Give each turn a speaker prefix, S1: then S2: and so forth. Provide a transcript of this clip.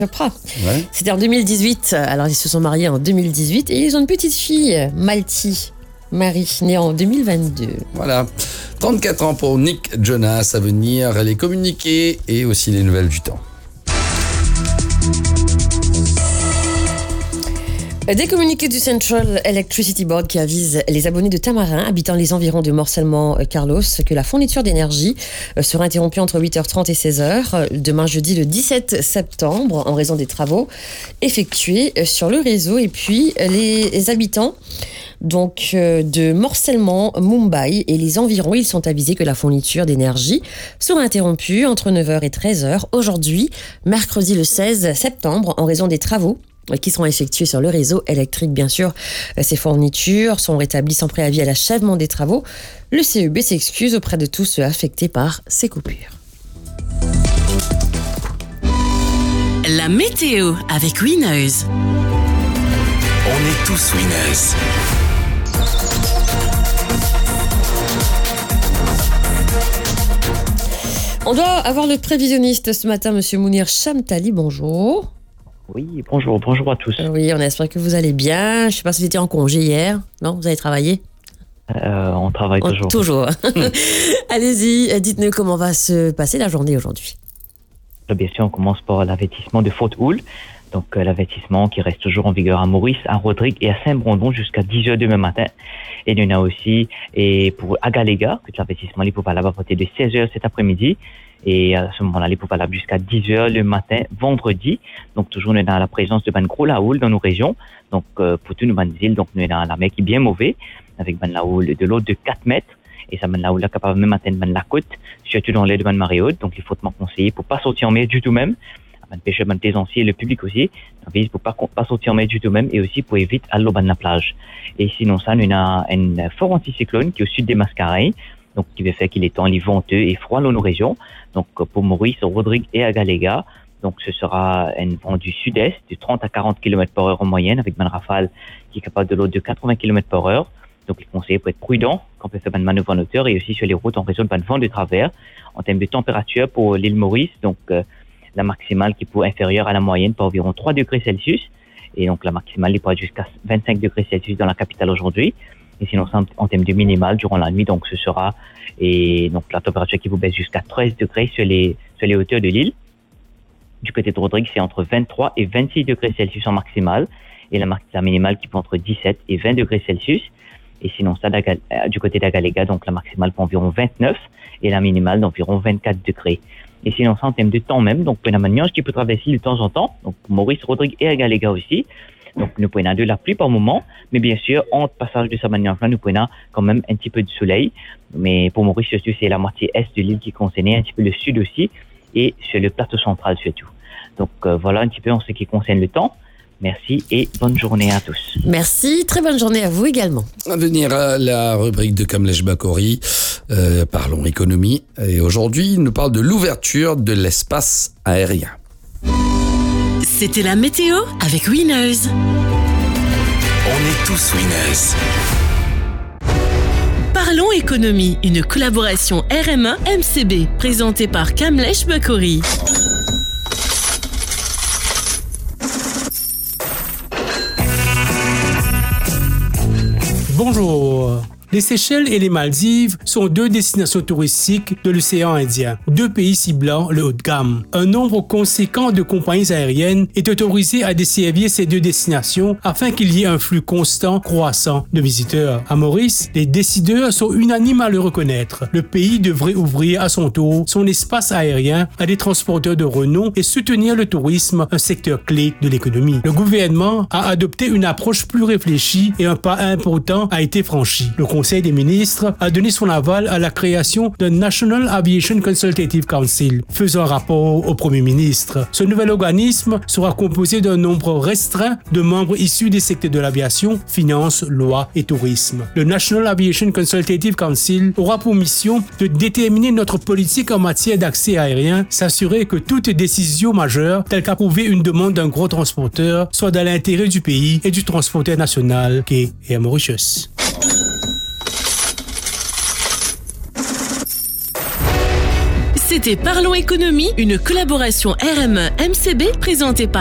S1: Chopra.
S2: Ouais.
S1: C'était en 2018. Alors, ils se sont mariés en 2018 et ils ont une petite fille, Malti Marie, née en 2022.
S2: Voilà. 34 ans pour Nick Jonas. À venir, les communiqués et aussi les nouvelles du temps.
S1: Des communiqués du Central Electricity Board qui avisent les abonnés de Tamarin habitant les environs de Morcellement-Carlos que la fourniture d'énergie sera interrompue entre 8h30 et 16h demain jeudi le 17 septembre en raison des travaux effectués sur le réseau. Et puis les habitants de Morcellement, Mumbai et les environs, ils sont avisés que la fourniture d'énergie sera interrompue entre 9h et 13h aujourd'hui, mercredi le 16 septembre en raison des travaux qui seront effectués sur le réseau électrique. Bien sûr, ces fournitures sont rétablies sans préavis à l'achèvement des travaux. Le CEB s'excuse auprès de tous ceux affectés par ces coupures.
S3: La météo avec Winners.
S4: On est tous winners.
S1: On doit avoir le prévisionniste ce matin, Monsieur Mounir Chamtali. Bonjour.
S5: Oui, bonjour à tous.
S1: Oui, on espère que vous allez bien. Je ne sais pas si vous étiez en congé hier. Non, vous avez travaillé ?
S5: On travaille toujours.
S1: Toujours. Allez-y, dites-nous comment va se passer la journée aujourd'hui.
S5: Bien sûr, on commence par l'avertissement de Fort Houle. Donc, l'avertissement qui reste toujours en vigueur à Maurice, à Rodrigue et à Saint-Brandon jusqu'à 10h demain matin. Et il y en a aussi pour Agaléga, que l'avertissement est valable à partir de 16h cet après-midi. Et à ce moment-là, il est valable jusqu'à 10h le matin, vendredi. Donc, toujours, on est dans la présence de ban gros la houle dans nos régions. Donc, pour tous nos ban îles, donc, nous, on est dans la mer qui est bien mauvais, avec ban la houle de l'eau de 4 mètres. Et ça, ban la houle, là, capable même atteindre ban la côte, surtout dans l'air de ban marée haute. Donc, il faut fortement conseiller pour pas sortir en mer du tout même. Ban pêcheurs, ban plaisanciers, le public aussi. On vise pour pas sortir en mer du tout même et aussi pour éviter à l'eau ban la plage. Et sinon, ça, nous, on a un fort anticyclone qui est au sud des Mascareilles. Donc, qui veut faire qu'il est temps venteux et froid dans nos régions. Donc, pour Maurice, Rodrigue et Agaléga. Donc, ce sera un vent du sud-est de 30 à 40 km/h en moyenne avec une rafale qui est capable de l'eau de 80 km/h. Donc, les conseillers pour être prudents quand on peut faire une manœuvre en hauteur et aussi sur les routes en raison de vent de travers. En termes de température pour l'île Maurice, donc, la maximale qui est inférieure à la moyenne par environ 3 degrés Celsius. Et donc, la maximale est jusqu'à 25 degrés Celsius dans la capitale aujourd'hui. Et sinon, en termes de minimal, durant la nuit, donc ce sera donc la température qui vous baisse jusqu'à 13 degrés sur les hauteurs de l'île. Du côté de Rodrigue, c'est entre 23 et 26 degrés Celsius en maximal. Et la minimale qui peut entre 17 et 20 degrés Celsius. Et sinon, ça, du côté d'Agaléga, donc la maximale pour environ 29 et la minimale d'environ 24 degrés. Et sinon, ça, en termes de temps même, donc une nuage qui peut traverser de temps en temps. Donc, Maurice, Rodrigue et Agaléga aussi. Donc, nous pouvons de la pluie par moment, mais bien sûr, entre passage de cette manière-là, nous pouvons quand même un petit peu de soleil. Mais pour Maurice, surtout, c'est la moitié est de l'île qui concernait, un petit peu le sud aussi, et sur le plateau central surtout. Donc, voilà un petit peu en ce qui concerne le temps. Merci et bonne journée à tous.
S1: Merci, très bonne journée à vous également.
S2: À venir à la rubrique de Kamlesh Bakori, parlons économie. Et aujourd'hui, il nous parle de l'ouverture de l'espace aérien.
S3: C'était la météo avec Winners.
S4: On est tous winners.
S3: Parlons économie, une collaboration RMA-MCB, présentée par Kamlesh Bakori.
S6: Bonjour. Les Seychelles et les Maldives sont deux destinations touristiques de l'océan Indien, deux pays ciblant le haut de gamme. Un nombre conséquent de compagnies aériennes est autorisé à desservir ces deux destinations afin qu'il y ait un flux constant croissant de visiteurs. À Maurice, les décideurs sont unanimes à le reconnaître. Le pays devrait ouvrir à son tour son espace aérien à des transporteurs de renom et soutenir le tourisme, un secteur clé de l'économie. Le gouvernement a adopté une approche plus réfléchie et un pas important a été franchi. Le Conseil des ministres a donné son aval à la création d'un National Aviation Consultative Council, faisant rapport au Premier ministre. Ce nouvel organisme sera composé d'un nombre restreint de membres issus des secteurs de l'aviation, finances, lois et tourisme. Le National Aviation Consultative Council aura pour mission de déterminer notre politique en matière d'accès aérien, s'assurer que toute décision majeure, telle qu'approuver une demande d'un gros transporteur, soit dans l'intérêt du pays et du transporteur national qu'est Air Mauritius.
S3: C'était Parlons Économie, une collaboration RME-MCB présentée par